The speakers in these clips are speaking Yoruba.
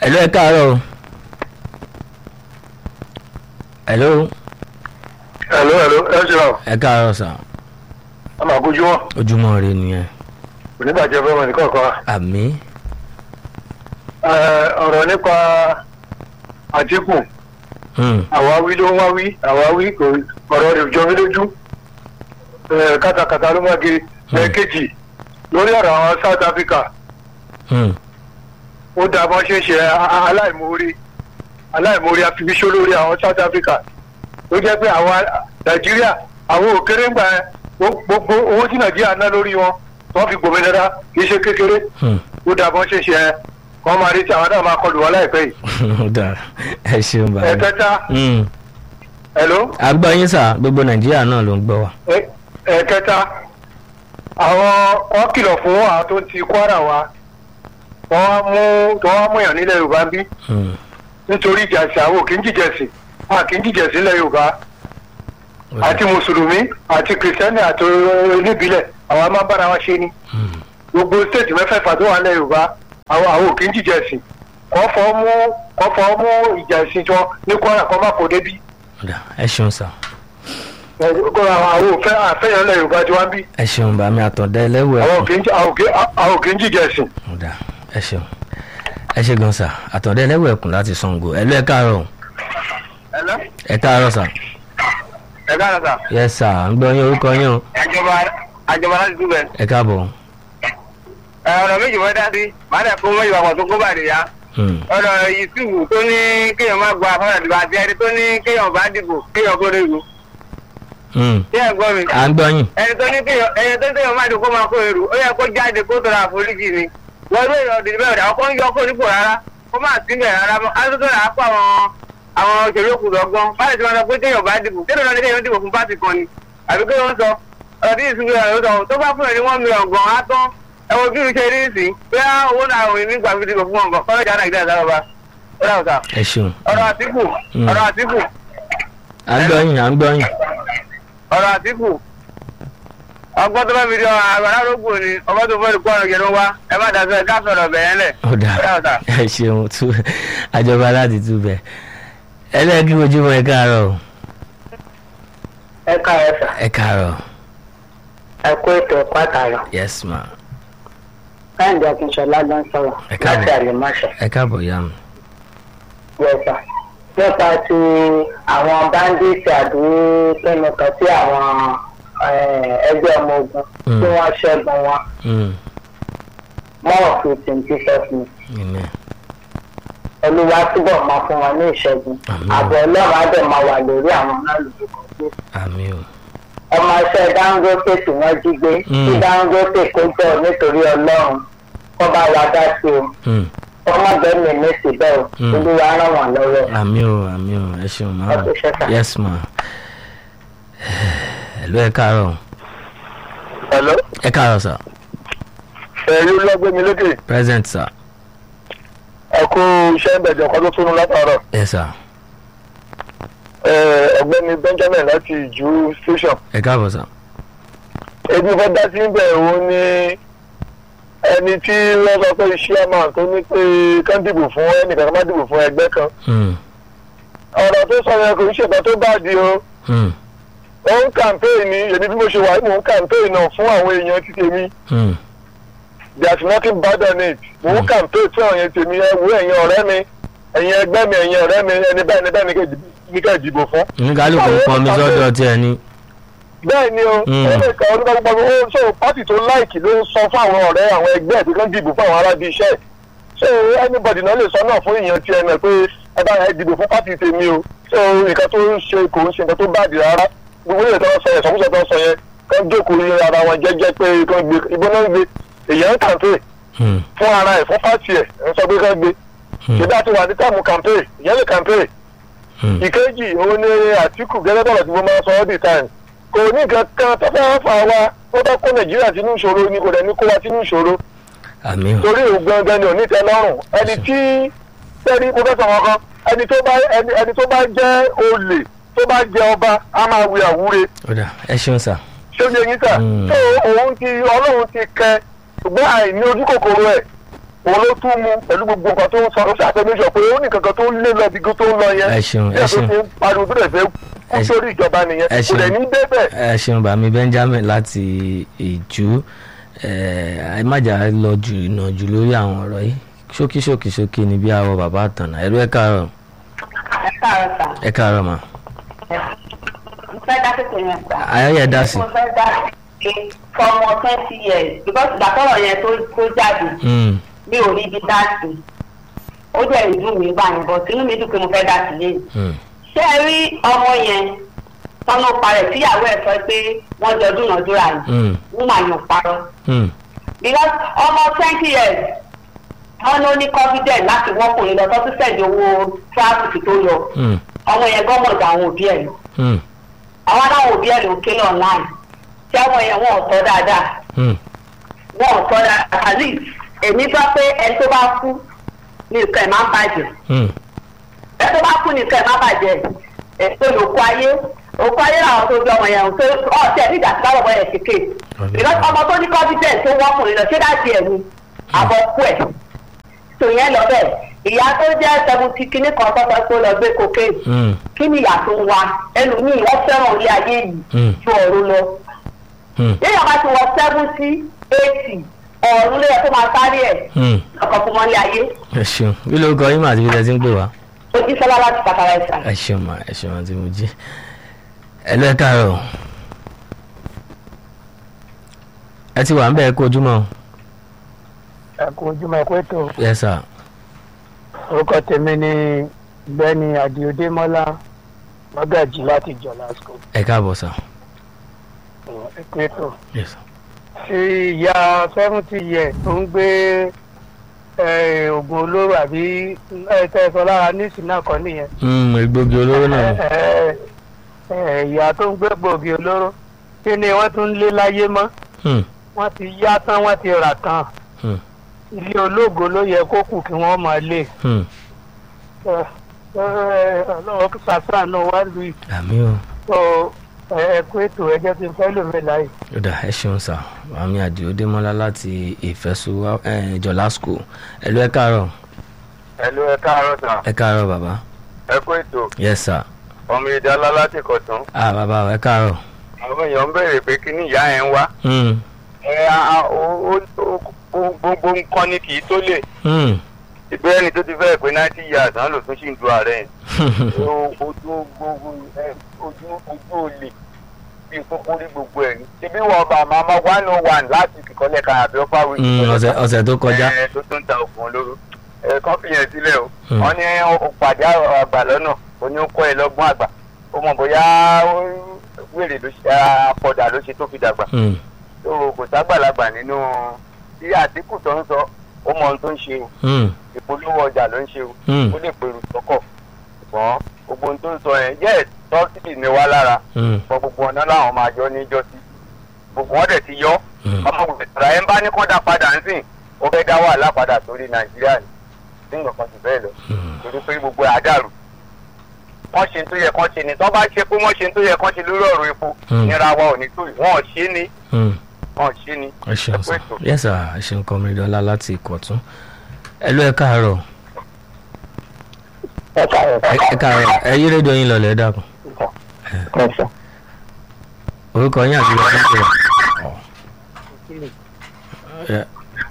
Hello, ẹ káàárọ̀. Hello. Hello, ẹ ṣe náà. Ẹ káàárọ̀ sà. A máa bójú wọn. Ojúmọ́ ire nìyẹn. Oníbàjẹ́ fẹ́ wọn nìkan kan. Àmín. Ọ̀rọ̀ nípa Àtíkù. Àwáwí ló ń wáwí, àwáwí kò ọ̀rọ̀ rẹ̀ jọ mí lójú. Kátàkátà ló máa gé lẹ́ẹ̀kejì lórí ọ̀rọ̀ àwọn South Africa. Ó dá bọ́n ṣe ṣe aláìmoore àfibíṣó lórí àwọn South Africa. Ó jẹ́ pé àwọn Nàìjíríà àwọn òkèrè ń gbà gbogbo owó tí Nàìjíríà ná lórí wọn wọ́n fi gbòmìnira kì í ṣe kékeré. Ó dá bọ́n ṣe ṣe wọ́n máa rí tí àwọn náà máa kọlù wọn láìpẹ́ yìí. Ó dára, ẹ ṣeun bàbá. Ẹ̀kẹta. Hello. Àgbọ̀ yín sà, gbogbo Nàìjíríà náà ló ń gbọ́ wa. Ẹ̀kẹta, wọ́n kìlọ̀ fún àwọn tó ti Kwara wa wọ́n wá mú yàn nílẹ̀ Yorùbá bí nítorí ìjàsí àwọn òkè ń jìjẹsì kì í jìjẹsì nílẹ̀ Yorùbá àti mùsùlùmí àti kìrìsìtẹ́nì àti oníbílẹ̀ àwọn máa ń bára wa ṣe ni gbogbo stéètì mẹ́fẹ̀ẹ̀fà tó wà nílẹ̀ Yorùbá àwọn òkè ń jìjẹsì kọ́ fọ́ mú ìjàsí jọ ní Kwara kọ́ má kó débi. Ẹ ṣeun sà. Àwọn àfẹ́yàn nílẹ̀ Yorùbá ti wá ń bí. Ẹ ṣeun bàmí àtọ̀dá ẹlẹ́wọ̀ ẹ̀kún. àwọn òkè ń jìjẹsì. Ẹ ṣeun. Ẹ ṣe gan sà, àtọ̀dá ẹlẹ́wọ̀ ẹ̀kún láti Ṣàngó. Ẹ káàárọ̀. Ẹ káàárọ̀ sà. Ẹ káàárọ̀ sà. Yes sà, ń gbọ́ yín orúkọ yín o. Àjọba láti túbẹ̀. Ẹ káàbọ̀. Ọ̀rọ̀ méjì wọ́n dá sí màá dẹ̀ kó méjì wàpọ̀ tó kó bàdé ya. Ọ̀rọ̀ Yusufu tó ní kéèyàn má gba afárá ìdìbò àti ẹni tó ní kéèyàn bá dìbò kéèyàn kó lóru. Ṣé ẹ gbọ́ mi? À ń gbọ́ yín. Ẹni tó ní kéèyàn má dìbò kó máa kó èrú ó yẹ kó jáde kó tọrọ àforíjì ni. Wọ́n ló yọ òdìdí bẹ́ẹ̀ àwọn kan ń yọ kó nípò rárá kó má sí bẹ̀ rárá mọ́. Á tó tó rà á kó àwọn òṣèlú òkú lọ́gbọ́n. Báyìí tí wọ́n sọ pé kéèyàn bá dìbò kéèyàn dìbò fún pátì kan ni. Àbí kéèyàn sọ ọ̀rọ̀ tí ìsúnjú rẹ̀ ló sọ tó bá fún ẹ̀ ní 1 million gan á tán ẹwọ bí ṣe rí sí pé owó náà àwọn èmi gbà fi dìbò fún ọgbọ̀n kọ́lẹ́jà Nàìjíríà sábà ó dà ọ̀sà. Ẹ ṣeun. ọ̀rọ̀ Àtíkù. À ń gbọ́ yín. ọ̀rọ̀ Àtíkù ọgbọ́n tó bá fi di àgbàrá rògbò ni ọgbọ́n tó fẹ́ẹ́ kó ọ̀rọ̀ yẹn wá ẹ má dàbí ẹ ká sọ̀rọ̀ bẹ̀yẹn lẹ̀. Ó dà ẹ ṣeun àjọba láti túbẹ̀. Ẹlẹ́ẹ̀kí ojúmọ́ ẹ káàárọ̀. Ẹ káàárọ̀ sà. Ẹ káàárọ̀. Ẹ kó ètò ẹ̀kọ́ àtàrọ̀. Yes ma. Káyọ̀dé Akínṣọlá ló ń sọ̀rọ̀ láti Àlèmọ́ṣọ̀. Ẹ káàbọ̀ yá mi. Yẹ̀sà nípa ti àwọn báńdíìtì àdúró pẹ́ẹ́nù kan sí àwọn ẹgbẹ́ ọmọ ogun tí wọ́n ṣẹ́gun wọn. More of it in Jesus' name. Olúwa túbọ̀ máa fún wọn ní ìṣẹ́gun. Ààbò Ọlọ́run á dẹ̀ máa wà lórí àwọn náà lójúkọ̀. Àmín o. Ọmọ iṣẹ́ Dangote tí wọ́n jí gbé tí Dangote kó jọ nítorí Ọlọ́run kó bá wa dá sí o. Ọmọ bẹ́ẹ̀ mi síbẹ̀ o. Olúwa ràn wọ́n lọ́wọ́. Àmín o, ẹ ṣeun ma. Yes ma. Hello, ẹ káàárọ̀. Hello. Ẹ káàárọ̀ sà. Yóò lọ́gbé mi lókè. Present sà. Ẹ kú iṣẹ́ ìbẹ̀jọ̀ kan tó túnú látàárọ̀. Yes sà. Ọ̀gbẹ́ni Benjamin láti Ìjú station. Ẹ káàbọ̀ sà. Ebi fẹ́ dá sí ibẹ̀ òun ni ẹni tí wọ́n sọ pé chairman tó ní pé kán dìbò fún ẹnìkan kan má dìbò fún ẹgbẹ́ kan. Ọ̀rọ̀ tó sọ yẹn kò ń ṣètò tó bá di o. Ó ń campaign ni èmi bí mo ṣe wà mò ń campaign náà fún àwọn èèyàn ti tèmi. There is nothing bad on it. Mò ń campaign fún àwọn èèyàn tèmi ẹ wo ẹ̀yin ọ̀rẹ́ mi ẹ̀yin ẹgbẹ́ mi ẹ̀yin ọ̀rẹ́ mi ẹni bẹ́ẹ̀ ní ká ìdìbò fún. Nígbàlùkù ń pọn mi sọ́dọ̀ tiẹ̀ ni. Bẹ́ẹ̀ ni o ẹnìkan onígbàgbọ́ ó sọ pátì tó láìkì ló ń sọ fún àwọn ọ̀rẹ́ àwọn ẹgbẹ́ ẹ̀ tó kàn dìbò fún àwọn arábí iṣẹ́ so anybody náà lè sọ náà fún èèyàn tiẹ̀ náà pé ẹ bá yẹn dìbò fún pátì tèmi o so nǹkan tó ń ṣe kò ń ṣe nǹkan tó bàdì rárá gbogbo ilé tó ń sọ yẹn sọkúsọ tó ń sọ yẹn kán jókòó yẹn ara wọn jẹ́jẹ́ pé kán gbé ìbọn náà ń gbé èèyàn ń kàǹpé fún ara ẹ̀ fún pátì ẹ̀ ń sọ pé kán gbé ìdá ti wà ní táàmù kàǹpé ìyẹn lè kàǹpé ìkejì òun ni Àtíkù gẹ́gẹ́ bọ̀rọ̀ tí mo máa sọ all the time kò ní nǹkan kan tó fẹ́ fà wá ó bá kó Nàìjíríà sínú ìṣòro ni kò dẹ̀ ní kó wá sínú ìṣòro torí òun gangan ni ò ní tẹ́ lọ́rùn ẹni tí tẹ́rí mo fẹ́ sọ wọn kan ẹni tó bá jẹ́ olè tó bá jẹ́ ọba á máa wí àwúre. ẹ ṣeun sà. ṣé o yẹ yín sà tó òun ti Ọlọ́run ti kẹ́ ṣùgbọ́n àìní ojú kòkòrò ẹ̀ òun ló tún mu pẹ̀lú gbogbo nǹkan tó ń sọ ó ṣàtẹnusọ pé ó ní kankan tó ń lé lọ ibi tó ń lọ yẹn. ẹ ṣeun ẹ ṣeun bí ẹ tó ti ń pariwo tó lè fẹ́ kú sórí ìjọba nìyẹn kò lè ní débẹ̀. ẹ ṣeun bàmí Benjamin láti Ìjú ẹ má jà lọ jù ìnà jù lórí àwọn ọ̀rọ̀ yìí ṣókí ni bí àwọ̀ bàbá àtànà ẹ̀rú ẹ káàárọ̀. ẹ káàárọ̀ sà. ẹ káàárọ̀ mà. mo fẹ́ dá sí tèmi sà. ayọ̀yẹ̀ dá sí. mo fẹ́ dá sí fọmọ 20 years because ìgbà tọ́rọ̀ yẹn tó jáde mi ò rí ibi dá sí ó jẹ́ ìlú mi gbà yẹn bọ̀ sínú mi dùn pé mo fẹ́ dá sí lẹ́yìn. ṣé ẹ rí ọmọ yẹn tọ́nà parẹ̀ tíyàwó ẹ̀ sọ pé wọ́n jọ dúnàdúrà yìí wọ́n máa yàn parọ́. because ọmọ 20 years wọ́n ló ní confidence láti wọ́kùnrin lọ tọ́tún sẹ́ẹ̀dì owó tráfíkì tó lọ ọmọ yẹn gọ́mọ̀dà àwọn òbí ẹ̀ lọ àwọn aláwọ̀ òbí ẹ̀ ló ń kéle online tí ọmọ yẹn wọ́n ò tọ́ dáadáa wọ́n ò tọ́ dáadáa at least èmi gbọ́ pé ẹni tó bá kú ní nǹkan ẹ̀ máa ń bàjẹ́ ẹni tó bá kú ní nǹkan ẹ̀ máa bàjẹ́ èso lòkú ayé òkú ayé làwọn tó bí ọmọ yẹn tó ọ̀sẹ̀ nígbà tí báwọn ọmọ yẹn kéke because ọmọ tó ní confidence tó wọ́kùnrin lọ ṣé dáàbì ẹ̀ ni àbọ̀kú ẹ̀ tòyẹn lọ bẹ́ẹ̀ ìyá tó jẹ́ 70 kìíní kan tọ́tọ́ tó lọ gbé cocaine kí ni ìyá tó ń wa ẹlòmíì wọ́n fẹ́ràn ilé ayé yìí ju ọ̀run lọ. yíyan bá ti wọ 70 80 ọ̀run lè tó máa sáré ẹ̀ ọkọ̀ fún wọn ní ayé. ẹ ṣeun bí ló kọ yín mà àti bí ẹ ti ń pè wá. Ojísọ́lá láti pàtàkì ẹ̀sà. ẹ ṣeun mà ẹ ṣeun àti mo jí. ẹ lọ ẹ káàárọ̀ ẹ ti wà ń bẹ̀ ẹ kú ojúmọ́. ẹ kú ojúmọ́ ẹ kú ètò. yes sir. orúkọ tèmi ni Gbẹ́ni Àdìodémọ́lá Mọ́gàjì láti Jọlá school. ẹ káàbọ̀ sà. ẹ kú ètò. yes sir. ṣé ìyá 70 years tó ń gbé oògùn olóró àbí tẹ̀sán lára níìsì náà kọ́ nìyẹn. egbògi olóró náà. ìyá tó ń gbé gbòógì olóró kí ni wọ́n tún lé láyé mọ́. wọ́n ti yá tán wọ́n ti rà tán. ilé ológo ló yẹ kó kù kí wọ́n máa lé. ọlọ́wọ́ sàṣà náà wá lù í. àmì o. ẹ kú ètò ẹjẹ tí n fẹ́ lò mí láyè. ó dà ẹ ṣeun sà Màmí Àdìodémọ́lá láti Ìfẹ́sùwà Jọlá school ẹ lọ ẹ káàárọ̀. ẹ lọ ẹ káàárọ̀ sà. ẹ káàárọ̀ bàbá. ẹ kú ètò. yes sir. ọmọ ìdálá láti Kọ̀tún. bàbá ẹ káàárọ̀. àwọn èèyàn ń béèrè pé kí ni ìyá ẹ ń wá. gbogbo nǹkan ni kì í tó lè. ìgbẹ́ ẹni tó ti fẹ́ pé 90 years náà ló tún ṣì ń du ààrẹ yẹn. ojú olè bí kúkú rí gbogbo ẹ̀ ní. ibi wọ bàmá ọmọ 101 láti ìkọ́lẹ̀ kan àbí ọ́fà wíìkì. ọ̀sẹ̀ tó kọjá. tó tún ta ògùn olóró. kán fi yẹn sílẹ̀ o. wọ́n ní pàdé àgbà lọ́nà oní ó kọ́ ẹ lọ́gbọ́n àgbà. ó mọ̀ bóyá wèrè ló ṣe àpọ̀dà ló ṣe tó fi dàgbà. kò ságbàlagbà nínú tí Àtíkù tó ń sọ ó mọ ohun tó ń ṣe o. ìpolówó ọjà ló ń ṣe o. ó lè pèrò sọ́kọ̀ ṣùgbọ́n gbogbo ohun tó ń sọ yẹn yẹ́ tọ́sídì ní wá lára fọ gbogbo ọ̀nà láwọn máa yọ níjọ́sí gbogbo wọn dẹ̀ ti yọ ọmọ ìgbà ẹ̀ ń bá ní kọ́dà padà ń sìn ó fẹ́ dá wàhálà padà sórí Nàìjíríà ní nǹkan kan sì bẹ́ẹ̀ lọ torí pé gbogbo àdàrú wọ́n ṣe tó yẹ kán ṣe ni tó bá ṣe pé wọ́n ṣe tó yẹ kán ṣe lórí ọ̀rọ̀ epo nira wa ò ní tó wọ́n ṣe ni wọ́n ṣe ni. ẹ ṣeun sọ yes sir ẹ ṣeun Kọ́mídọ́lá láti Ìkọ̀tún ẹ lọ ẹ káàárọ̀. ẹ káàárọ̀ ẹ yí rédíò yín lọlẹ̀ ẹ dákun. orúkọ yín àti ìwà tó ń pè.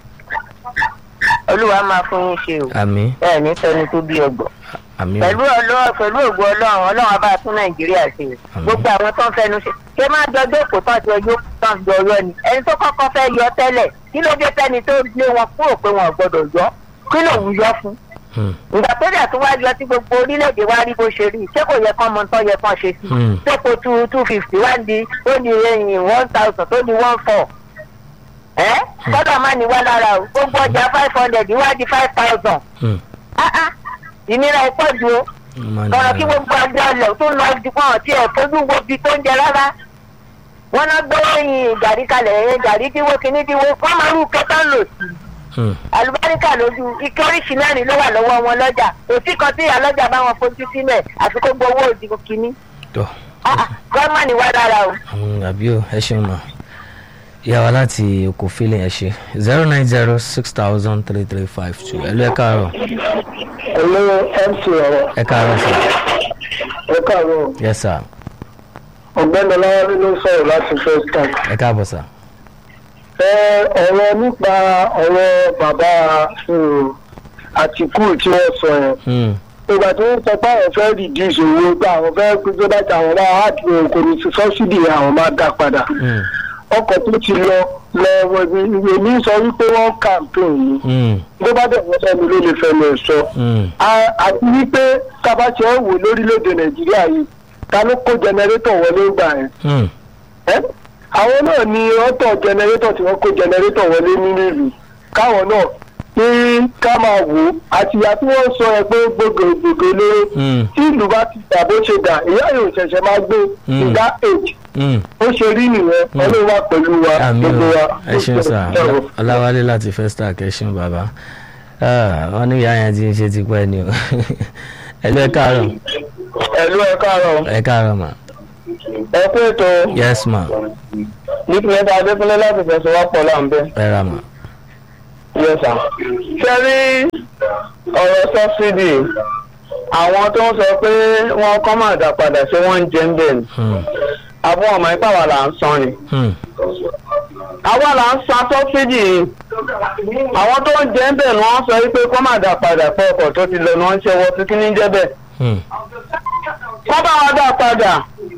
Olúwa máa fún yín ṣe o. àmín. ẹ ní sẹni tó bí ọgbọ̀n. àmín. pẹ̀lú ògo Ọlọ́run á bá tún Nàìjíríà ṣe. gbogbo àwọn tó ń fẹnu ṣe ṣé máa jọjọ́ èkó tán jọ yóò tán jọ yọ ni. ẹni tó kọ́kọ́ fẹ́ yọ tẹ́lẹ̀ kí ló dé tẹ́ni tó lé wọn kúrò pé wọn ò gbọ́dọ̀ yọ kí lòun yọ fún. ìgbà tó dẹ̀ tó wá yọ tí gbogbo orílẹ̀-èdè wa rí bó ṣe rí ṣé kò yẹ kán mọ tó yẹ kán ṣe sí. ṣé kò 250 wá di ó di 1000 tó di 14. gbọ́dọ̀ má ní wá lára o gbogbo ọjà 500 wá di 5000. ìnira ẹ̀pọ̀ ju o lọ́rọ̀ kí gbogbo ọjà ọlẹ̀ tó lọ ju fún ọtí ẹ̀ fojú wo bí tó ń jẹ rárá. wọ́n náà gbé ẹ̀yìn gàrí kalẹ̀ ẹ̀yìn gàrí díwó kíní díwó wọ́n máa rú kẹta lò sí. àlùbáríkà lójú ike oríṣi mẹ́rin ló wà lọ́wọ́ wọn lọ́jà òsì kan tí ìyálọ́jà bá wọn fojú sílẹ̀ àti kó gbowó òdìbò kíní. gọ́ọ̀mọ̀nì wá lára o. àbí o ẹ ṣeun mọ ìyàwó láti oko fílẹ̀ ẹ̀ ṣe 090603352 ẹ̀lú ẹ̀ káàárọ̀. ẹ̀lú mc ọ̀rọ̀. ẹ̀ káàárọ̀ sir. ẹ káàárọ̀. yes sir. ọ̀gbẹ́ni ọlọ́wọ́lé ló sọ̀rọ̀ láti first time. ẹ̀ káàbọ̀ sir. ọ̀rọ̀ nípa ọ̀rọ̀ bàbá Àtìkù tí wọ́n sọ yẹn. ìgbà tí wọ́n sọ pé àwọn fẹ́ reduce owó pé àwọn fẹ́ gbé bàtà àwọn bá hàtì kò ní sí subsidy àwọn máa dá padà. ọkọ̀ tó ti lọ ìwé mi sọ wípé wọ́n campaign yìí. bó bá dẹ̀ wọ́n sẹ́ni ló lè fẹ́ lọ sọ. àti wípé tábàtì ẹ̀ wò lórílẹ̀‐èdè Nàìjíríà yìí ta ló kó jẹnẹrétọ̀ wọlé gbà yẹn. àwọn náà ni ọ̀tọ̀ jẹnẹrétọ̀ tí wọ́n kó jẹnẹrétọ̀ wọlé nínú ìlú káwọn náà ní ká máa wò ó àtìyá tí wọ́n sọ ẹ pé gbogbo lérè tí ìlú bá ti dà bó ṣe dà ìyá yóò ṣẹ̀ṣẹ̀ máa gbé ìdá age ó ṣe rí nìyẹn ọlọ́run wà pẹ̀lú wa gbogbo wa. ẹ ṣeun sà Ọláwálé láti Festac ẹ ṣeun bàbá wọn ní ìyá yẹn ti ń ṣe tipẹ́ ni o ẹ̀lú ẹ káàárọ̀. ẹ̀lú ẹ káàárọ̀. ẹ káàárọ̀ mà. ẹ kú ètò. yes ma. nípìnlẹ̀ tá a dé fúnlẹ̀ láti fẹsẹ̀ wá pọ̀ láǹbẹ̀. ẹ ra mà. yes sir. ṣé rí ọ̀rọ̀ sọ́sídì àwọn tó ń sọ pé wọ́n kọ́ máa dà padà ṣé wọ́n ń jẹ́ ń bẹ̀ ni. àbọ̀ ọmọ ipá wa là ń san ni. àwa là ń san sọ́sídì àwọn tó ń jẹ́ ń bẹ̀ ni wọ́n sọ pé kọ́ máa dà padà fún ọkọ̀ tó ti lọ ni wọ́n ń ṣe wọ́n kí ní jẹ́ bẹ́ẹ̀. kọ́ bá wa dà padà.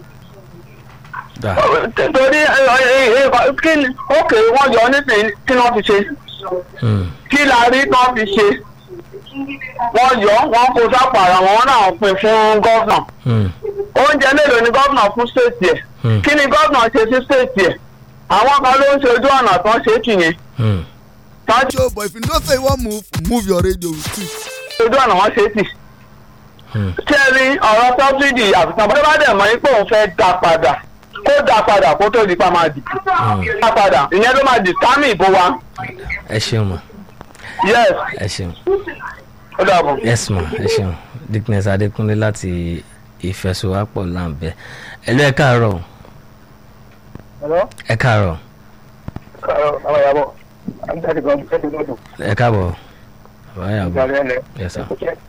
torí ókè wọ́n yọ nísìnyí kí wọ́n fi ṣe. kí la rí tí wọ́n fi ṣe. wọ́n yọ wọ́n kó sápàrà wọn náà pín fún gọ́vnà. oúnjẹ mélòó ni gọ́vnà fún stéètì ẹ̀. kí ni gọ́vnà ṣe sí stéètì ẹ̀. àwọn kan ló ń ṣe ojú ọ̀nà tó ń ṣe kìyẹn. Joe, but if you know say you wan move your radio with it. ojú ọ̀nà wọn ṣe tì. ṣé rí ọ̀rọ̀ sọ́bsidì àfihàn bó bá dẹ̀ mọ́ pé òun fẹ́ dá padà kó dá padà kó tó di pa máa dìbò. dá padà ìyẹn ló máa dìtámì ìbò wa. ẹ ṣeun ma. yes. ẹ ṣeun. ó dàbọ̀. yes ma ẹ ṣeun Dickness Adékúnlé láti Ìfẹsowápọ̀ Láǹbẹ̀ ẹ̀lú ẹ káàárọ̀. ẹ káàárọ̀. àwọn ìyàbọ̀ ẹ káàbọ̀ bàbá yàgò. yes sir.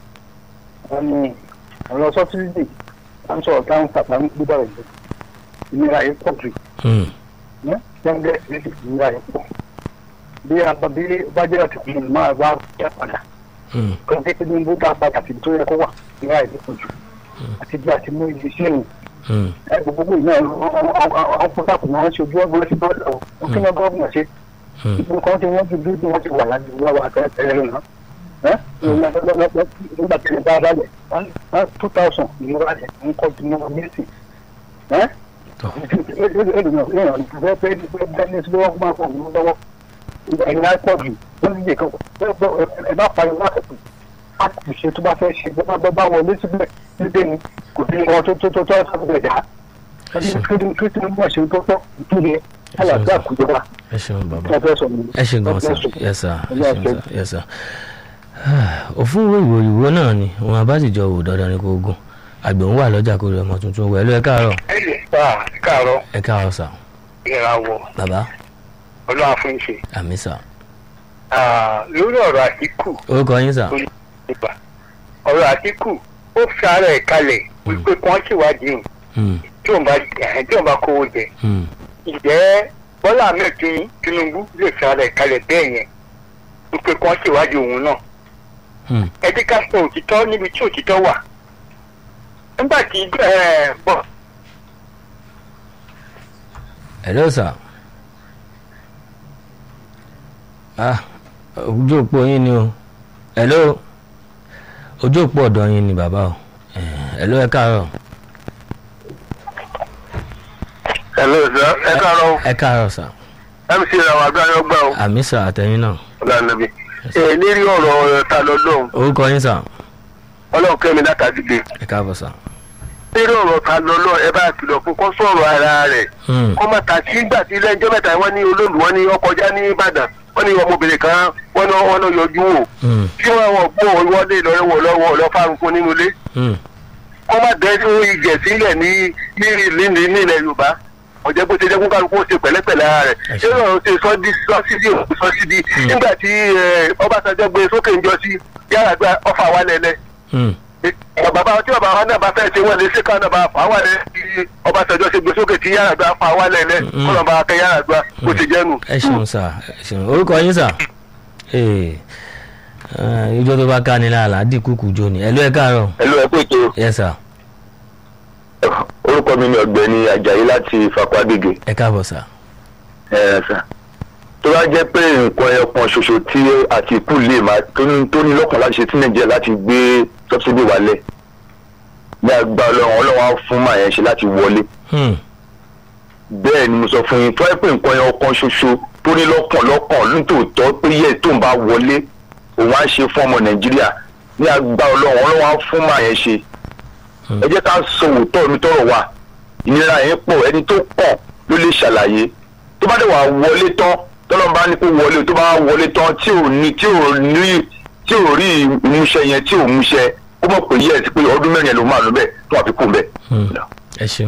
ọ̀rọ̀ sọ́sídì à ń sọ̀rọ̀ táwọn tàbá ń gbé bàrẹ̀ ìnira yìí pọ̀ jù. jẹ́ńgẹ́ ìnira yìí pọ̀. bí bájẹ́ àti ìpínlẹ̀ máa wá yá padà. kò ní kí ni bó bá padà sí tó yẹ kó wà ìnira yìí pọ̀ jù. àti bí a ti mú ibi iṣẹ́ ìrìn. gbogbo ìná ọ̀pọ̀ tàkùn wọn ṣe ojú ọgbọ́n sí bọ́ọ̀lù ọ̀ kí ni gọ́ọ̀mù ṣe. ìgbò kan tí wọ́n ti dúró tí wọ́n ti wà láti wá wà tẹ́lẹ̀ náà. nígbà tí wọ́n bá balẹ̀ 2000 ni wọ́n balẹ̀ ń kọ́ ju ní ọdún sí. ẹ̀bá pariwo lákòókò láti ṣe tó bá fẹ́ ṣe bá wọlé síbẹ̀ níbẹ̀ ni kò sí ọmọ tó ṣàkóso ẹ̀dá kristu ní wọ́n ṣe tó tọ́ ìtúlẹ̀ alàgbà kùjọba. ẹ ṣeun bàbá ẹ ṣe gan sa yes sir yes sir. òfin ìwé ìwò náà ni wọn abájìjọ wò dandan ní kò gùn àgbẹ̀ ń wà lọ́jà kó rẹ̀ ọmọ tuntun wẹ̀ ló ẹ káàárọ̀. ẹ káàárọ̀. ẹ káàárọ̀ sà. ìràwọ̀. bàbá. ọlọ́run fún ìṣe. àmì sà. lórí ọ̀rọ̀ Àtíkù. orúkọ yín sà. ọ̀rọ̀ Àtíkù ó fi ara ẹ̀ kalẹ̀ wípé kí wọ́n ṣèwádìí tí òun bá kówó jẹ. ìjẹ́ Bọ́lá Ahmed Tinubu lè fi ara ẹ̀ kalẹ̀ bẹ́ẹ̀ yẹn wípé kí wọ́n ṣèwádìí òun náà. ẹ jẹ́ ká sọ òtítọ́ níbi tí òtítọ́ wà. nígbà tí bọ̀. hello sir. ojú òpó yín ni o hello ojú òpó ọ̀dọ̀ yín ni bàbá o hello ẹ káàárọ̀. hello sir ẹ káàárọ̀. ẹ káàárọ̀ sir. mc ìràwọ̀ àgbáyé ọgbà o. àmì sà àtẹ̀yìn náà. ọ̀làǹdàbí lérí ọ̀rọ̀ ta lọ́lọ́run. orúkọ yín sà. ọlọ́run kẹ́mi látàdídé. ẹ káàbọ̀ sà. lérí ọ̀rọ̀ ta lọ́lọ́run ẹ bá kìlọ̀ fún kó sọ̀rọ̀ ara rẹ̀. kó má ta sí ìgbà tí ilé ẹjọ́ mẹ́ta wọ́n ní olóòlù wọ́n ní ọkọjá ní Ìbàdàn wọ́n ní ọmọbìnrin kan wọ́n náà yọjú wò. tí wọ́n gbọ́ wọlé lọ́wọ́ lọ́fàrúnkún nínú ilé. kó má dẹ́ ìjẹ̀ sílẹ̀ ní ilẹ̀ Yorùbá ọ̀jẹ̀ bó ṣe jẹ́ kó kálukú ó ṣe pẹ̀lẹ́pẹ̀lẹ́ ara rẹ̀ ṣé lọ́run ṣe sọ́sídì nígbà tí Ọbásanjọ́ gbé sókè ń jọ sí Yar'Adua ọfà wálẹ̀ lẹ̀ bàbá tí bàbá wa náà bá fẹ́ ṣe wọ́n lè ṣe ká náà bá fà á wálẹ̀ tí Ọbásanjọ́ ṣe gbé sókè tí Yar'Adua fà á wálẹ̀ lẹ̀ kó náà bá kẹ́ Yar'Adua bó ṣe jẹ́ nù. ẹ ṣeun sà ẹ ṣeun orúkọ yín sà ìjọ tó bá ká ní láàlá dínkù kù jọ ni ẹlú ẹ káàárọ̀. ẹlú ẹ pètò. yes sir. orúkọ mi ni Ọ̀gbẹ́ni Àjàyí láti Fapádégé. ẹ káàbọ̀ sà. ẹ sà tó bá jẹ́ pé nǹkan ẹ̀kan ṣoṣo tí Àtìkù lè máa tó ní lọ́kàn láti ṣe tí Nàìjíríà láti gbé sọ́bsidì wálẹ̀ ní àgbà Ọlọ́run á fún màá yẹn ṣe láti wọlé. bẹ́ẹ̀ ni mo sọ fún yín tó yẹ pé nǹkan ẹ̀kan ṣoṣo tó ní lọ́kàn nítòótọ́ pé yẹ tó ń bá wọlé òun á ṣe fún ọmọ Nàìjíríà ní àgbà Ọlọ́run á fún màá yẹn ṣe. ẹ jẹ́ ká sọ òótọ́ mi tọrọ wà ìnira yẹn pọ̀ ẹni tó pọ̀ ló lè ṣàlàyé tó bá dé wà wọlé tán tọ́lọ́ bá ní kó wọlé tó bá wọlé tán tí ò rí ìmúṣẹ yẹn tí ò múṣẹ ó mọ̀ pé yẹ pé ọdún mẹ́rin ló máa lò bẹ́ẹ̀ tó wà fi kún bẹ́ẹ̀. ẹ ṣeun.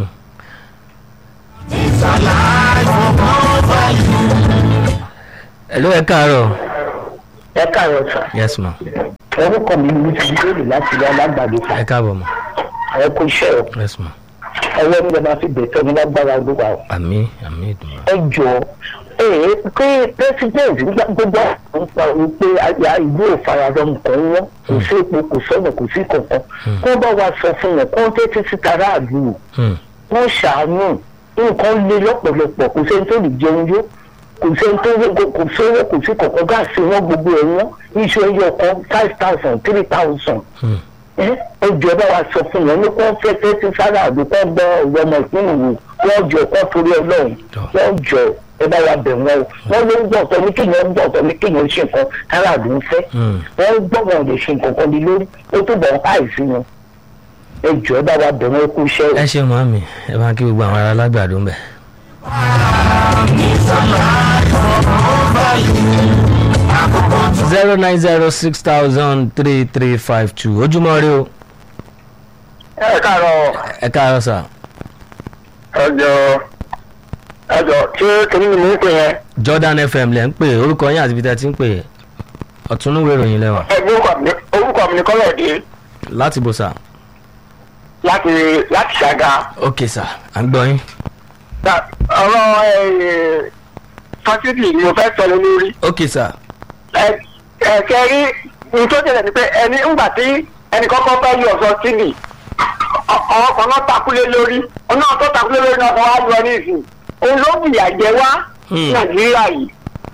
hello ẹ káàárọ̀. ẹ káàárọ̀ sà. yes ma. orúkọ mi ni ti bíbélì láti ilé alágbàdo sà. ẹ káàbọ̀ ma. ẹ kú iṣẹ́ o. yes ma. ẹwọ́ mi lè máa fi bẹ̀tẹ̀ ní lágbára olúwa o. àmín àmín ìdùnnú. ẹ jọ pé president gbogbo àwọn pa òun pé ìlú òfaradọ nǹkan wọn kò sí epo kò sọ́nà kò sí kankan kó bá wa sọ fún wọn kó tètè sí taráàlú wọn ṣàánú nǹkan lé lọ́pọ̀lọpọ̀ kò sẹ́ni tó lè jẹun yó kò sẹ́ni tó kò sówó kò sí kankan gáàsì wọn gbogbo ẹ̀ wọ́n iṣu ẹyọ kan 5,000 3,000 ọjọ́ bá wa sọ fún wọn ní kó fẹ́ tẹ́tí taráàlú kó gbọ́ ọ̀rọ̀ ọmọ ìpínlẹ̀ wò wọ́n jọ kó torí Ọlọ́run wọ́n jọ ẹ bá wa bẹ̀ wọ́n o wọ́n ló ń gbọ́ ọ̀tọ̀ ní kéèyàn ń gbọ́ ọ̀tọ̀ ní kéèyàn ṣe nǹkan aráàlú ń fẹ́ wọ́n ń gbọ́ wọn lè ṣe nǹkan kan ní lórí ó tó bọ̀ àìsí wọn ẹ jọ ẹ bá wa bẹ̀ wọ́n kú iṣẹ́ o. ẹ ṣe màmí ẹ máa kí gbogbo àwọn ará alágbàdo ń bẹ̀. 09060003352 ojúmọ́ rí o. ẹ káàárọ̀. ẹ káàárọ̀ sà. ẹjọ ṣé kìnìún ni mo ń pè yẹn. Jordan FM lẹ ń pè orúkọ yín àti ibi tẹ́ ti ń pè ọ̀túnúwé ìròyìn lẹ́wà. orúkọ mi ni Kọ́lọ́dé. láti bò sà. láti Ṣàgá. ok sà à ń gbọ́ yín. ọ̀rọ̀ fásitì ni mo fẹ́ sọ lórí. ok sà. kẹrí ní tó jẹ̀lẹ̀ ni pé ẹni ńgbà tí ẹnì kọ́kọ́ fẹ́ yọ ọ̀sọ́ sílì ọkọ̀ náà takulé lórí ọ̀nà tó takulé lórí náà wá lọ ní ìsìn òun ló fìyà jẹ wá Nàìjíríà yìí.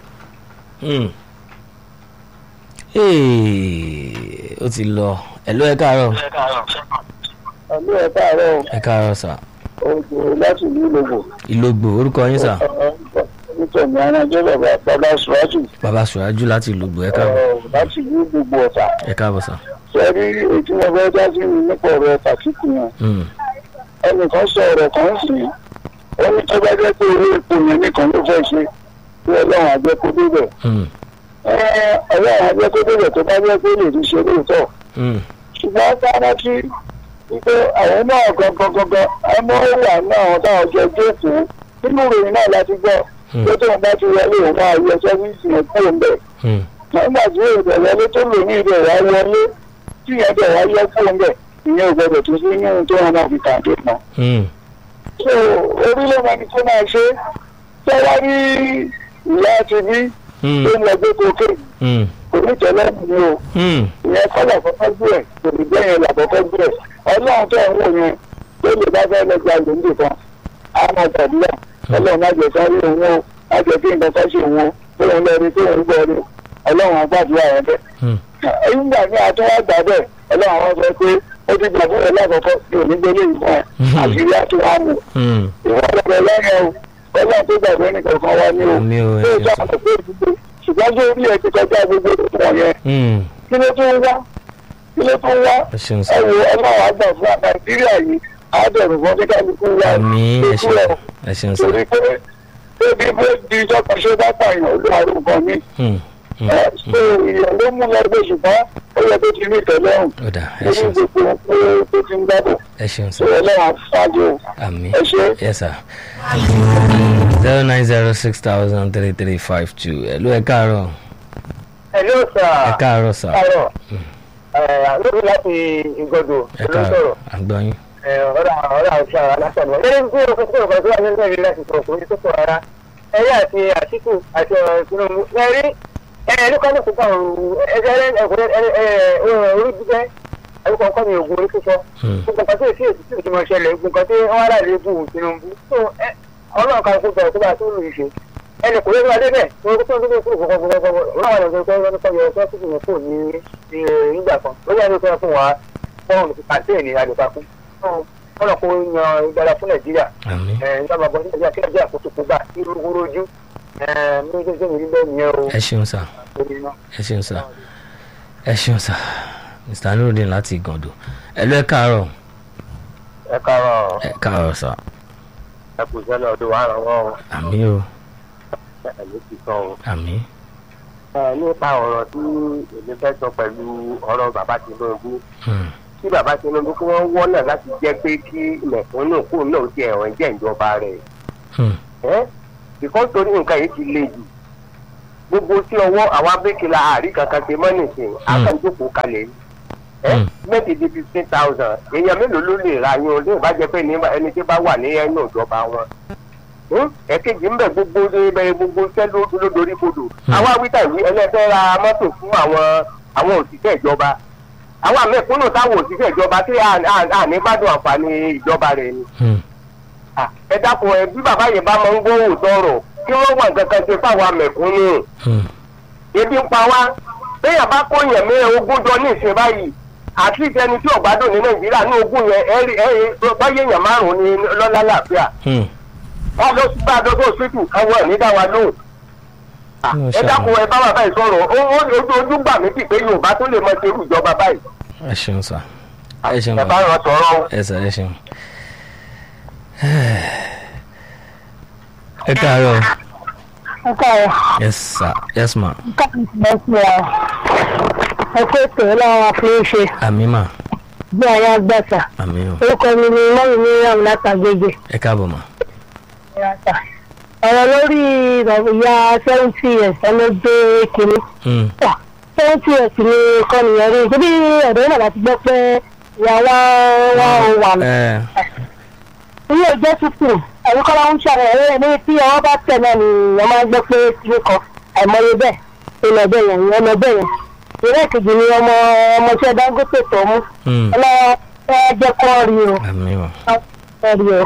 ó ti lọ ẹ̀lú ẹ káàárọ̀. ẹ̀lú ẹ káàárọ̀. ẹ káàárọ̀ sà. ojú láti ìlú Ìlógbò. Ìlógbò orúkọ yín sà. nítorí anájẹ́ bàbá Sùrájù. bàbá Sùrájù láti Ìlógbò ẹ káàbọ̀. láti ìlú Ìlógbò Ọ̀tà. ẹ káàbọ̀ sà. sẹ́rí ètí wọn fẹ́ dá sí mi nípa ọ̀rọ̀ Àtìkù yẹn. ẹnìkan sọ ọ̀rọ̀ kan sí ó ní tó bá jẹ́ pé orí epo yẹn nìkan ló fẹ́ ṣe bí Ọlọ́run àjẹkó débẹ̀. Ọlọ́run àjẹkó débẹ̀ tó bá jẹ́ pé lè fi ṣe lóòótọ́. ṣùgbọ́n sáárá tí wípé àwọn náà gangan ọmọ wà ní àwọn táwọn jẹ jókòó nínú ìròyìn náà láti gbọ́ pé tóun bá ti wọlé òun máa yọ sẹ́fíìsì yẹn kúrò ń bẹ̀. nígbà tí èrò wọlé tó lò ní ibẹ̀ wá wọlé tí ìyẹn bẹ̀ wá yọ kúrò ń bẹ̀ ìyẹn ò gbọdọ̀ tó sí yíyún tó wọn máa fi tàǹdé mọ́. so orílẹ̀ èdè tó máa ṣe ṣé wá rí ìyá ti bí tó ń lọ gbé kókè kò ní tẹ́lẹ̀ ní o ìyẹn kọ́lọ̀ kọ́kọ́ gbé ẹ̀ kò ní gbé yẹn làkọ́kọ́ gbé ẹ̀ Ọlọ́run tó ń wò yẹn tó lè bá fẹ́ lọ gba lòdì kan àwọn ọ̀gbọ̀dúnlá Ọlọ́run má jẹ́ sáré òun o má jẹ́ kí nǹkan kan ṣe òun o tó ń lọ rí tó ń gbọ́ rí Ọlọ́run àgbàdúrà rẹ̀ bẹ́ẹ̀. nígbà ní àtúwà gbà bẹ́ẹ̀ Ọlọ́run àwọn sọ pé ó ti gbà fún ẹ lákọ̀ọ́kọ́ ní onígbélé ìfọ̀n àṣírí àtúwà mú ìwọ́n lọ́dọ̀ lẹ́yìn o Ọlọ́run tó gbàgbé nìkan kan wá ní o tó ìjọba pé ṣùgbọ́n tó rí ẹ ti kọjá gbogbo ìwọ̀n yẹn kí ló tó ń wá ẹwọ Ọlọ́run àgbà fún Nàìjíríà yìí àádọ́rùn fún bí kálukú wá lókù ẹ̀ torí pé ebi bó di ìjọba ṣe bá pààyàn olúwarú kan ní. so ìyẹn ló mú lọ́gbẹ́ ṣùgbọ́n ó yẹ kó ti rí ìtẹ́lọ́rùn. ó dà ẹ ṣeun sà. tó ti ń gbádùn. ẹ ṣeun sà. ọlọ́run ṣáájú. àmì ẹ ṣe. yes sir. 090603352 ẹ̀lú ẹ káàárọ̀. hello sir. ẹ káàárọ̀ sà. káàárọ̀ lórí láti ìgọdọ ẹ káàárọ̀ àgbọ̀yìn. ọ̀rọ̀ àti àwọn aláṣàmọ́. lẹ́yìn tí o kọ́kọ́ ọ̀gá tó wà nínú ìlú láti sọ̀rọ̀ kò ní tó sọ rárá. ẹ̀yà àti àtìkù àti ọ̀rọ̀ Tinubu. ẹ̀rí ẹ̀ẹ́dẹ́gbẹ́ ní kókó orí jíjẹ́ àyíkọ́ nǹkan ní ogun orí fífọ́. gbogbo nǹkan tí èsì èsì tí mo ṣẹlẹ̀ gbogbo nǹkan tí wọ́n rà lé bù Tinubu. ọlọ́run kan kó bẹ̀rẹ̀ tó bá tó lù í ṣe. ẹnì kò lè wá débẹ̀ wọ́n kó tó ń dúró fún ìfọ̀kànfọ̀kànfọ̀ láwọn ọ̀dọ́ tó ń kọ́ yọ ọ̀ṣọ́ tuntun yẹn kò ní nígbà kan lórí ẹni tó yẹ fún wa fọ́ọ̀mù ti pàṣẹ ní àdìpapọ̀ ọ̀nà kò yan ìgbàlá fún Nàìjíríà ìjọba bọ̀ Nàìjíríà kí Nàìjíríà kò tó kó bá irúgbórójú ní ìgbésẹ̀ mi níbẹ̀ nìyẹn o. ẹ ṣeun sà ẹ ṣeun sà ẹ ṣeun sà Mr. Nurudeen láti Ìgàndò ẹ̀lú ẹ káàárọ̀. ẹ káàárọ̀. ẹ káàárọ̀ sà. ẹ kù sẹ́lẹ̀ ọdún wa ràn wọ́n o. àmì o. ẹ̀mí ti sọ o. àmì. nípa ọ̀rọ̀ tí èmi fẹ́ sọ pẹ̀lú ọ̀rọ̀ bàbá Tinubu kí bàbá Tinubu kí wọ́n wọ́nà láti jẹ́ pé kí mẹ̀kúnnù kúrò náà ti ẹ̀wọ̀n jẹ́ ìjọba rẹ̀. ìkọ́ torí nǹkan yìí ti le jù gbogbo tí ọwọ́ àwọn abẹ́kìlá àárí kankan ṣe mọ́ nìsín àkànjókòó kalẹ̀ mẹ́tì di 15,000 èèyàn mélòó ló lè ra yín o lè bá jẹ́ pé ẹni tí bá wà ní ẹnu ìjọba wọn. ẹ̀kejì ń bẹ̀ gbogbo iṣẹ́ ló dorí kodò àwọn awítà ìwé ẹlẹ́fẹ́ ra mọ́tò fún àwọn òṣìṣẹ́ ìjọba àwọn àmẹ́kúnnù táwọn òṣìṣẹ́ ìjọba tí àní gbádùn àǹfààní ìjọba rẹ̀ ni. ẹ dákun ẹ bí bàbá yẹn bá máa ń gbóhùn sọ̀rọ̀ kí wọ́n wà nǹkan kan ṣe fáwọn àmẹ́kúnnù. ebi ń pa wá béèyàn bá kó yẹn mẹ́rin ogún jọ ní ìṣe báyìí àti ìjẹni tí ọ̀gbádùn ní Nàìjíríà ní ogún yẹn báyé èèyàn márùn-ún ní lọ́lá làáfíà. wọ́n lọ sí bá dọ́tọ̀ síkù káwọn ẹ̀ ní dá wa lóhùn. ẹ dákun ẹ bá bàbá yìí sọ̀rọ̀ ojú gbà mí pé Yorùbá tó lè mọ ṣerú ìjọba báyìí. ẹ ṣeun sà ẹ ṣeun ẹ bá ràn sọ̀rọ̀. ẹ sà ẹ ṣeun. ẹ káàárọ̀. ẹ káàárọ̀. yes sir yes ma. ẹ kó ètò ọlọ́run àfihàn. àmì mà. bí àwọn agbáta. àmì o. orúkọ mi ni mọ́mí Miriam látàgbègbè. ẹ káàbọ̀ mà. ọ̀rọ̀ lórí ìyá 70 years ẹni gbé kínní. 70 years ni kọ́nìyàn rí ṣé bí ọ̀dọ́ náà láti gbọ́ pé ìyá wa wà ní. ilé ìjẹ́ tuntun àyíkọ́lá ń ṣàlàyé rẹ̀ ní tí ọwọ́ bá tẹ̀ náà ni wọ́n máa ń gbọ́ pé kíní kan àìmọye bẹ́ẹ̀ ìlọ̀bẹ̀ yẹn ìyẹnlọ́bẹ̀ yẹn. ìrẹ́ kejì ni ọmọọṣẹ́ Dangote tó mú. ọlọ́wọ́ ẹ jẹ́ kọ́ rí o. àmì o. rí o.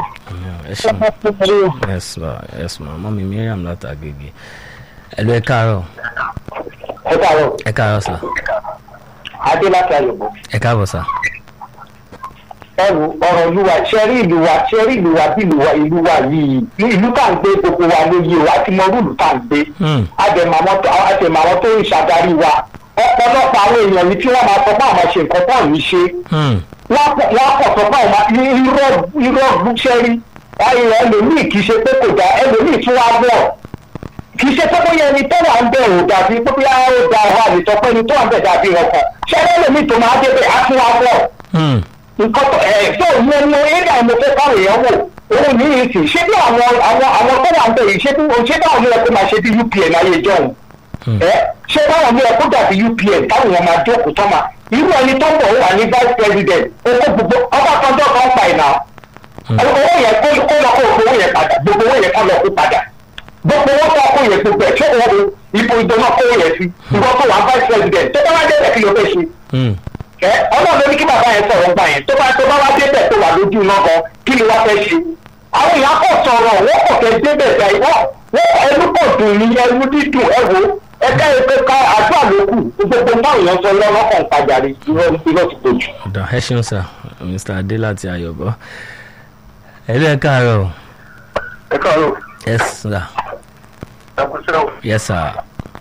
yes ma mọ́mí Miriam látàgbègbè ẹ̀lú ẹ káàárọ̀. ẹ káàárọ̀. ẹ káàárọ̀ sà. adé láti àyẹ̀bọ. ẹ káàbọ̀ sà. ẹrù ọ̀rọ̀ ìlú wa ṣẹ́rí ìlú wa bí ìlú wa yìí ìlú tá à ń gbé gbogbo wa ló yé wa àti mọ rúùlù tá à ń gbé àtẹ̀mọ̀ àwọn tó ń ṣàdarí wa ọ̀pọ̀lọpọ̀ àwọn èèyàn yìí tí wọ́n máa sọ pé àwọn ṣe nǹkan tó à ní ṣe wọ́n kọ̀ sọ pé àwọn irọ́ búṣẹ́rí ẹlòmíì kì í ṣe pé kò dá ẹlòmíì tí wọ́n á bọ̀ kì í ṣe pé bóyá ẹni tó wà ń bẹ̀ ò dàbí pé bóyá ó da ọ̀rọ̀ àlètọ́ pé ẹni tó wà ń bẹ̀ dàbí ọkàn ṣẹ́rí ẹlòmíì tó máa débẹ̀ á tún wá bọ̀ nǹkan tó ìyẹn ní ẹ̀dá ìmọ̀ fẹ́ káwọn èèyàn wò òun ní ìsìn ṣé bí àwọn tó wà ń bẹ̀ yìí ṣé báwọn ní ẹ̀kọ́ máa ṣe bí UPN ayé ìjọhún ṣé báwọn ní ẹ̀kọ́ dàbí UPN táwọn èèyàn máa jókòó tán mà irú ẹni tó ń bọ̀ wà ní vice president owó gbogbo ọba kanjọ́ kan pa ìná owó yẹn kó lọ kó owó yẹn padà gbogbo owó yẹn kó lọ kó padà gbogbo owó tó kó yẹn gbogbo ẹ̀ ṣé owó ipò ìjọba kó yẹn sí ìwọ́n tó wà vice president tó bá wá dé ẹ̀kí ló fẹ́ ṣe ọlọ́run ló ní kí bàbá yẹn sọ̀rọ̀ gbà yẹn tó bá wá débẹ̀ tó wà lójú iná gan kí ni wọ́n fẹ́ ṣe àwọn èèyàn kò sọ̀rọ̀ wọ́n kò fẹ́ débẹ̀ bẹ́ẹ̀ wọ́n ẹnu kò dùn ní ẹnu dídùn ẹ̀wò ẹ̀ka ẹ̀ka ká àdúrà ló kù gbogbo táwọn èèyàn sọ lọ́wọ́ kan pàjáre irọ́ ti pọ̀ jù. ọ̀dà ẹ ṣeun sà Mr. Adé láti Ayọ̀bọ̀ ẹ̀lú ẹ káàárọ̀. ẹ káàárọ̀. yes sir. ẹ kú sílẹ̀. yes sir.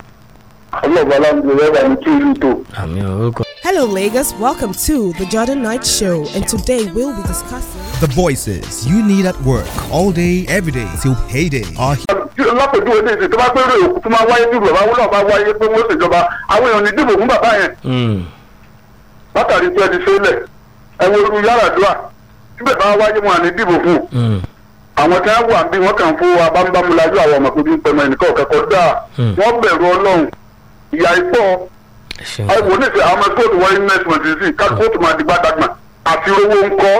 Hello, Lagos. Welcome to the Jordan Knight Show, and today we'll be discussing the voices you need at work all day, every day till payday. lápèjúwe ní ìsìn tó bá péré òkú tó máa wáyé ní ìrọ̀lá wọn náà bá wáyé pé wọ́n ṣèjọba àwọn èèyàn ní dìbò fún bàbá yẹn. látàrí pé ẹni sílẹ̀ ẹ wo irú Yar'Adua síbẹ̀ bá wáyé wọn àní dìbò fún àwọn tí wọ́n wà bí wọ́n kàn fún wa bámúbámúlájú àwọn ọmọ pẹ̀lú ìpẹ̀mọ̀ ẹnìkan kẹ́kọ̀ọ́ dáa wọ́n bẹ̀rù Ọlọ́run ìyá ipò àwọn oníṣẹ́ àwọn ọmọ kóòtù wọ́n investment sí ká kóòtù máa di gbàdàgbà àfi owó ń kọ́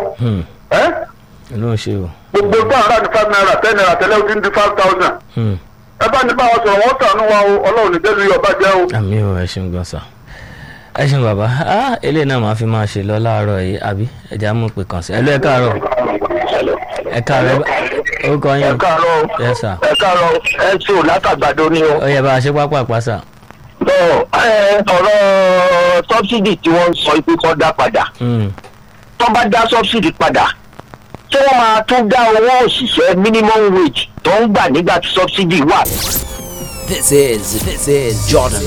gbogbo bá ara ní £5 £10 tẹ́lẹ̀ ó ti ń di 5,000 ẹ bá ní báwọn sọ̀rọ̀ wọ́n tànú wa o Ọlọ́run ní jẹ́lu ọba jẹ́ o. àmì ò ẹ ṣeun gan sa ẹ ṣeun bàbá eléyìí náà máa fi máa ṣe lọ láàárọ̀ yìí àbí ẹja mú pé kàn sí ẹ lọ ẹ káàárọ̀ ẹ káàárọ̀ orúkọ yín. ẹ káàárọ̀ ẹ káàárọ̀ ẹ ṣe ò látàgbàdo ni o. ó yẹ bá a ṣe pápá pàṣà. ọ̀rọ̀ sọ́bsidì tí wọ́n sọ pé kọ́ dá padà tó bá dá sọ́bsidì padà tí wọ́n máa tún dá owó òṣìṣẹ́ minimum wage tó ń gbà nígbà tí sọ́bsidì wà. This is Jordan